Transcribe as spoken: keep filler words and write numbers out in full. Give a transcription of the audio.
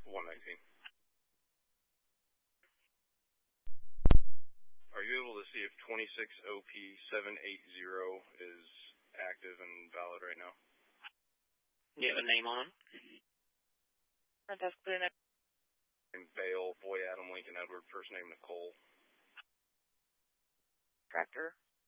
one nineteen. Are you able to see if twenty-six O P seven eighty is active and valid right now? Do you have a name on him? Front desk, clear now. And Bale, boy Adam Lincoln Edward, first name Nicole. Tractor.